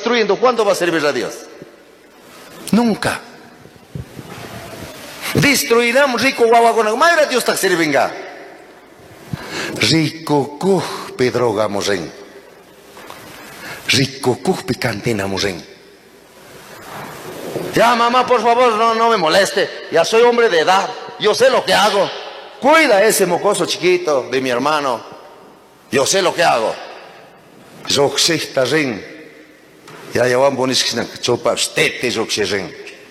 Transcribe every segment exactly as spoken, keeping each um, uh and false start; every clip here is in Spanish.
destruyendo, ¿cuándo va a servir a Dios? Nunca. Destruirán rico guaguagona. Mayra Dios ta sirvenga. Rico cuj pedroga moren. Rico cuj picantina moren. Ya mamá, por favor, no, no me moleste. Ya soy hombre de edad. Yo sé lo que hago. Cuida a ese mocoso chiquito de mi hermano. Yo sé lo que hago. Roxista ring. Ya ya van bonis que chopa stete roxe ring.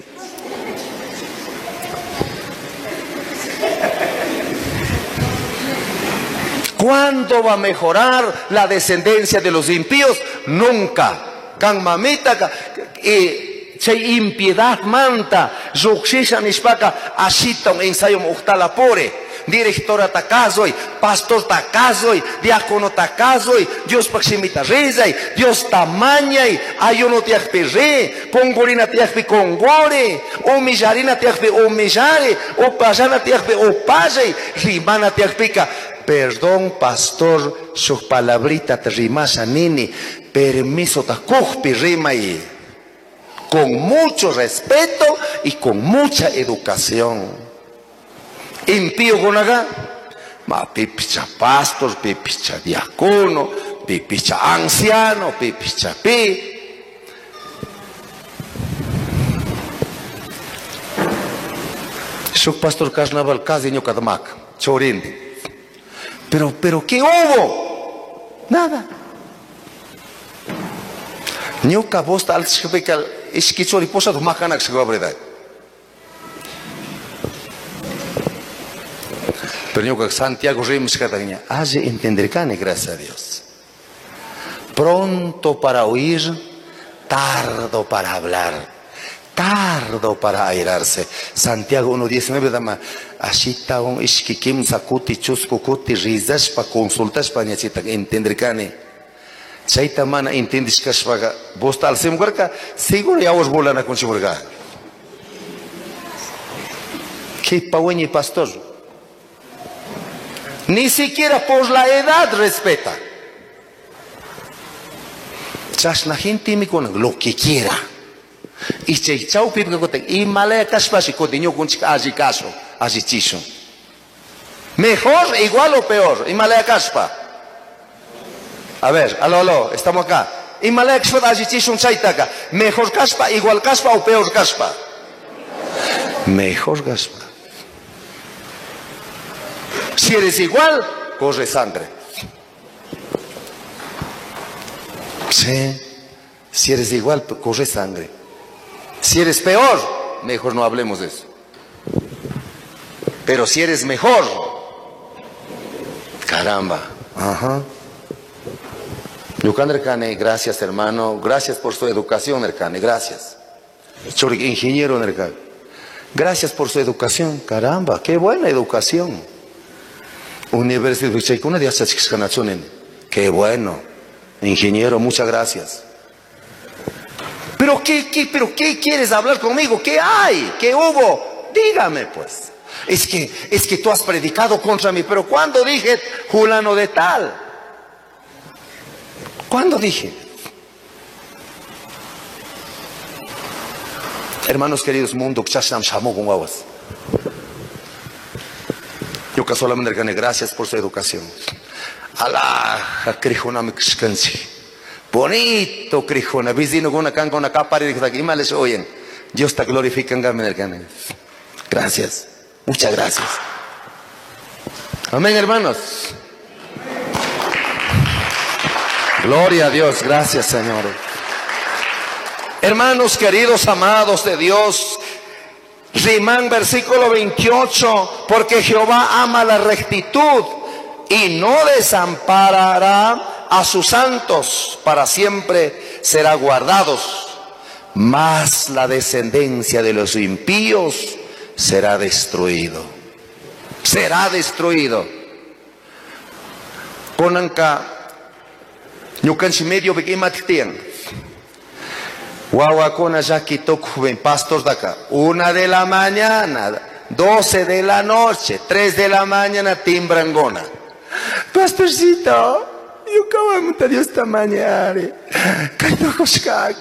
¿Cuándo va a mejorar la descendencia de los impíos? Nunca. Can mamita y se impiedad manta. Roxisha nispaka ashita un ensayo muhtala pore. Directora takazoi, pastor takazoi, diácono takazoi, Dios paximita rezai, Dios tamañai, ayuno tiakpe re, pongorina tiakpe congore, omillarina tiakpe omillare, opajana tiakpe opajai, rimana tiakpica. Perdón, pastor, su palabrita te rimasa nini, permiso ta cojpi rimai, con mucho respeto y con mucha educación. Impío con acá, ma pipicha pastor, pipicha diácono, pipicha anciano, pipicha pi. Su pastor carnaval casi no cadmac, chorindi. Pero, pero, ¿qué hubo? Nada. Nio cabosta al shpekal iskichori posa dhumakanak shgabreda. Pero yo que Santiago Rims Cataluña, hace entender cane, gracias a Dios. Pronto para oír, tardo para hablar, tardo para airarse. Santiago uno diecinueve dama, así está un iskikim sakuti chuskukuti rizas pa consultas pa ñachita entender cane. Chaita mana entendis kashpaga, vos tal semgarka, seguro ya os volana con simurga. ¿Qué paweñi pastor? Ni siquiera por la edad respeta. Chas la gente me con lo que quiera. Y se chau pipa que y malaya caspa con niño con chica así caso, así chiso. Mejor, igual o peor, y malaya caspa. A ver, aló, aló, estamos acá. Y malaya caspa así chiso un chaitaca. Mejor caspa, igual caspa o peor caspa. Mejor caspa. Si eres igual, corre sangre. Sí. Si eres igual, corre sangre. Si eres peor, mejor no hablemos de eso. Pero si eres mejor, caramba. Ajá. Yukan Ercane, gracias hermano. Gracias por su educación, Ercane. Gracias. Ingeniero Ercane. Gracias por su educación. Caramba, qué buena educación. Universidad de qué bueno, ingeniero, muchas gracias. Pero qué, qué, pero qué quieres hablar conmigo, ¿qué hay? ¿Qué hubo? Dígame pues. Es que, es que tú has predicado contra mí, pero ¿cuándo dije fulano de tal? ¿Cuándo dije? Hermanos queridos, mundo, chasham shamu con guaguas. Yo que solamente gané, gracias por su educación. Alá, crijona me descanse. Bonito crijona, vecino con una can con una capa y aquí mal les oyen. Dios te glorifica en gané. Gracias, muchas gracias. Amén, hermanos. Gloria a Dios, gracias, Señor. Hermanos queridos, amados de Dios. Rimán versículo veintiocho, porque Jehová ama la rectitud y no desamparará a sus santos, para siempre será guardados, mas la descendencia de los impíos será destruido, será destruido. Konanka ñukanchi medio bekimatitian. Guaguacona ya quitó joven pastor de acá. Una de la mañana, doce de la noche, tres de la mañana, timbrangona. Pastorcito, yo acabo de montar esta mañana.